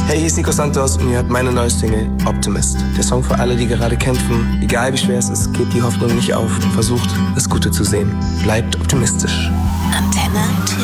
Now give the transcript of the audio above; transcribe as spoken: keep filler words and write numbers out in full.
Hey, hier ist Nico Santos und ihr hört meine neue Single Optimist. Der Song für alle, die gerade kämpfen. Egal wie schwer es ist, gebt die Hoffnung nicht auf und versucht, das Gute zu sehen. Bleibt optimistisch. Antenne Two.